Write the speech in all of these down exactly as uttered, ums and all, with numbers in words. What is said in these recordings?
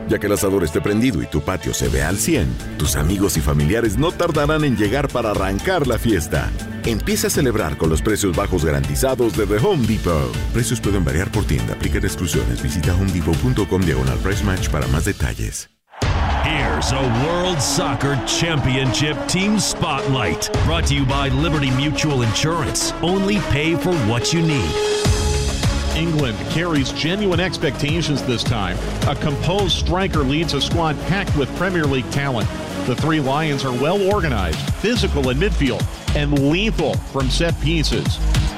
Ya que el asador esté prendido y tu patio se ve al cien, tus amigos y familiares no tardarán en llegar para arrancar la fiesta. Empieza a celebrar con los precios bajos garantizados de The Home Depot. Precios pueden variar por tienda, aplican exclusiones. Visita homedepot.com diagonal price match para más detalles. Here's a World Soccer Championship Team Spotlight. Brought to you by Liberty Mutual Insurance. Only pay for what you need. England carries genuine expectations this time. A composed striker leads a squad packed with Premier League talent. The three Lions are well organized, physical in midfield, and lethal from set pieces.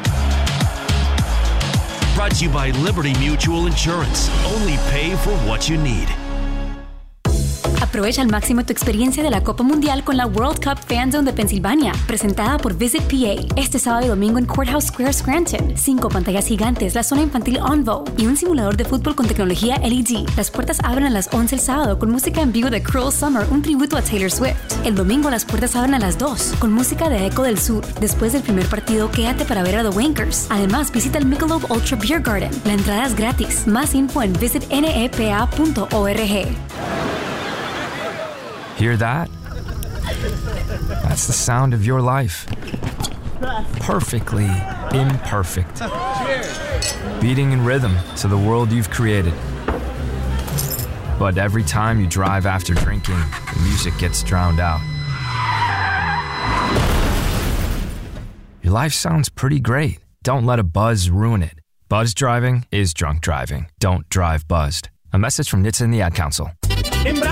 Brought to you by Liberty Mutual Insurance. Only pay for what you need. Aprovecha al máximo tu experiencia de la Copa Mundial con la World Cup Fan Zone de Pensilvania, presentada por Visit P A. Este sábado y domingo en Courthouse Square, Scranton. Cinco pantallas gigantes, la zona infantil Onvo y un simulador de fútbol con tecnología L E D. Las puertas abren a las once el sábado con música en vivo de Cruel Summer, un tributo a Taylor Swift. El domingo las puertas abren a las dos con música de Eco del Sur. Después del primer partido, quédate para ver a The Wankers. Además, visita el Michelob Ultra Beer Garden. La entrada es gratis. Más info en visit nepa punto org. Hear that? That's the sound of your life. Perfectly imperfect. Beating in rhythm to the world you've created. But every time you drive after drinking, the music gets drowned out. Your life sounds pretty great. Don't let a buzz ruin it. Buzz driving is drunk driving. Don't drive buzzed. A message from N H T S A and the Ad Council.